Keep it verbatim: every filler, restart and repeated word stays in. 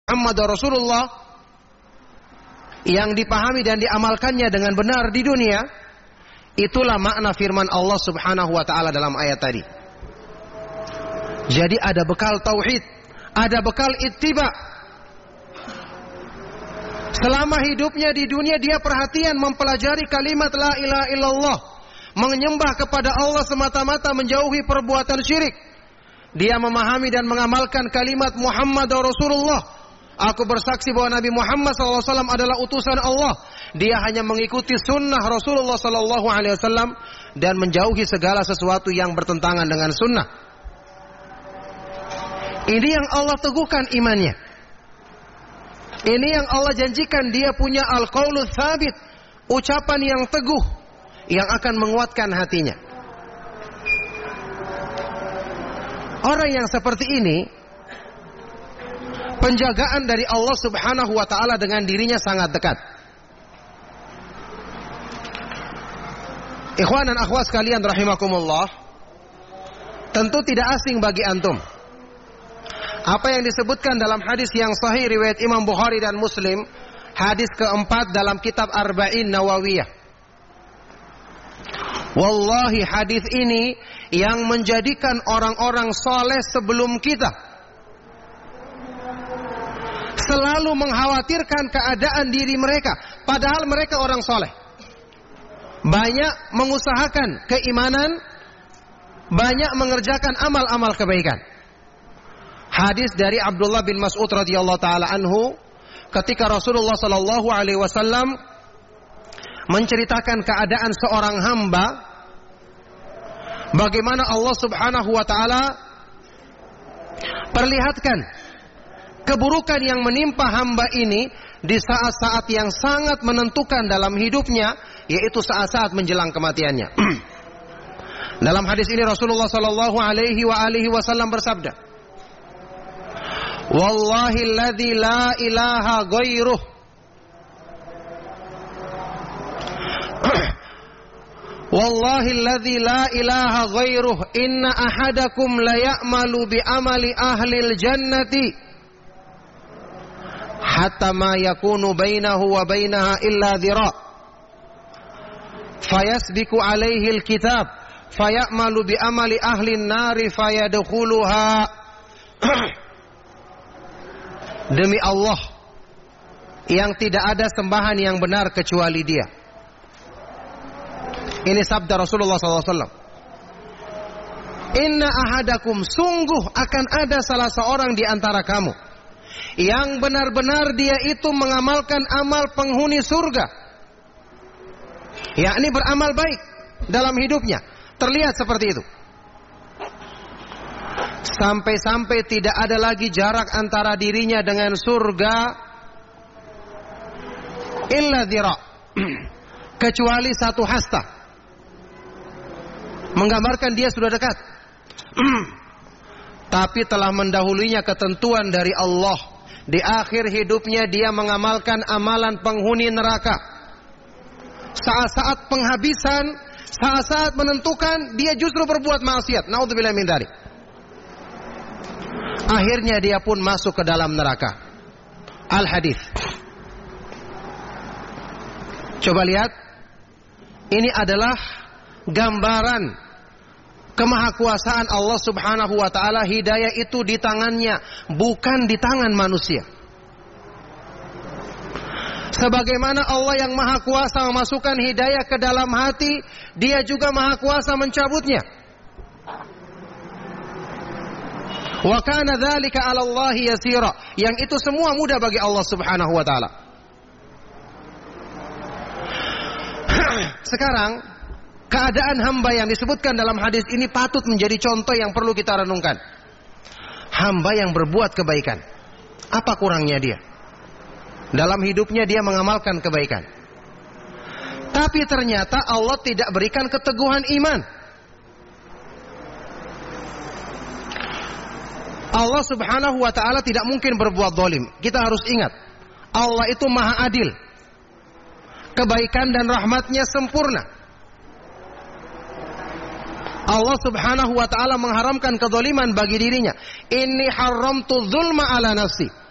Muhammad Rasulullah yang dipahami dan diamalkannya dengan benar di dunia, itulah makna firman Allah Subhanahu wa taala dalam ayat tadi. Jadi ada bekal tauhid, ada bekal ittiba. Selama hidupnya di dunia dia perhatian mempelajari kalimat la ilaha illallah, menyembah kepada Allah semata-mata, menjauhi perbuatan syirik. Dia memahami dan mengamalkan kalimat Muhammad Rasulullah. Aku bersaksi bahwa Nabi Muhammad sallallahu alaihi wasallam adalah utusan Allah. Dia hanya mengikuti sunnah Rasulullah sallallahu alaihi wasallam dan menjauhi segala sesuatu yang bertentangan dengan sunnah. Ini yang Allah teguhkan imannya. Ini yang Allah janjikan, dia punya al-qaulul tsabit, ucapan yang teguh yang akan menguatkan hatinya. Orang yang seperti ini, penjagaan dari Allah Subhanahu wa taala dengan dirinya sangat dekat. Ikhwan dan akhwat sekalian rahimakumullah, tentu tidak asing bagi antum apa yang disebutkan dalam hadis yang sahih riwayat Imam Bukhari dan Muslim, hadis keempat dalam kitab Arba'in Nawawiyah. Wallahi hadis ini yang menjadikan orang-orang soleh sebelum kita selalu mengkhawatirkan keadaan diri mereka, padahal mereka orang soleh. Banyak mengusahakan keimanan, banyak mengerjakan amal-amal kebaikan. Hadis dari Abdullah bin Mas'ud radhiyallahu taala anhu, ketika Rasulullah sallallahu alaihi wasallam menceritakan keadaan seorang hamba, bagaimana Allah Subhanahu wa taala perlihatkan keburukan yang menimpa hamba ini di saat-saat yang sangat menentukan dalam hidupnya, yaitu saat-saat menjelang kematiannya. Dalam hadis ini Rasulullah sallallahu alaihi wa alihi wasallam bersabda, Wallahi alladzi la ilaha ghairuh, Wallahi alladzi la ilaha ghairuh, inna ahadakum la ya'malu bi amali ahlil jannati hatta ma yakunu bainahu wa bainaha illa dhira' fayasbiqu alaihi alkitab fayamalu bi amali ahli an-nari fayadkhuluha. Demi Allah yang tidak ada sembahan yang benar kecuali Dia. Ini sabda Rasulullah sallallahu alaihi wasallam. Inna ahadakum, sungguh akan ada salah seorang di antara kamu yang benar-benar dia itu mengamalkan amal penghuni surga, yakni beramal baik dalam hidupnya. Terlihat seperti itu. Sampai-sampai tidak ada lagi jarak antara dirinya dengan surga illa dhira', kecuali satu hasta, menggambarkan dia sudah dekat. Tapi telah mendahulunya ketentuan dari Allah. Di akhir hidupnya dia mengamalkan amalan penghuni neraka. Saat-saat penghabisan, saat-saat menentukan, dia justru berbuat maksiat. Naudzubillah min dzalik. Akhirnya dia pun masuk ke dalam neraka. Al-hadis. Coba lihat. Ini adalah gambaran kemahakuasaan Allah Subhanahu wa taala. Hidayah itu di tangannya, bukan di tangan manusia. Sebagaimana Allah yang maha kuasa memasukkan hidayah ke dalam hati, Dia juga maha kuasa mencabutnya. Wa kana dzalika 'ala Allahi yasira. Yang itu semua mudah bagi Allah Subhanahu wa taala. Sekarang keadaan hamba yang disebutkan dalam hadis ini patut menjadi contoh yang perlu kita renungkan. Hamba yang berbuat kebaikan, apa kurangnya dia? Dalam hidupnya dia mengamalkan kebaikan, tapi ternyata Allah tidak berikan keteguhan iman. Allah Subhanahu wa ta'ala tidak mungkin berbuat zalim. Kita harus ingat, Allah itu maha adil. Kebaikan dan rahmatnya sempurna. Allah Subhanahu wa ta'ala mengharamkan kezaliman bagi dirinya. Inni haramtu dzulma ala nafsi.